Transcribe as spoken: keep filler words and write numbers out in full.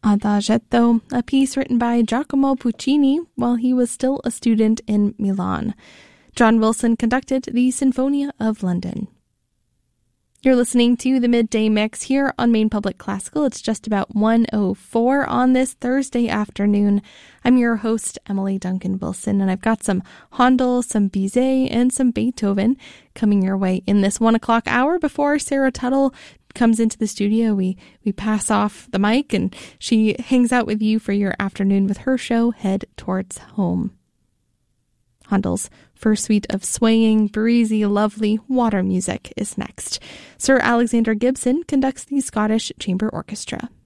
Adagietto, a piece written by Giacomo Puccini while he was still a student in Milan. John Wilson conducted the Sinfonia of London. You're listening to the Midday Mix here on Maine Public Classical. It's just about one oh four on this Thursday afternoon. I'm your host, Emily Duncan Wilson, and I've got some Handel, some Bizet, and some Beethoven coming your way in this one o'clock hour. Before Sarah Tuttle comes into the studio, we, we pass off the mic, and she hangs out with you for your afternoon with her show, Head Towards Home. Handel's first suite of swaying, breezy, lovely water music is next. Sir Alexander Gibson conducts the Scottish Chamber Orchestra.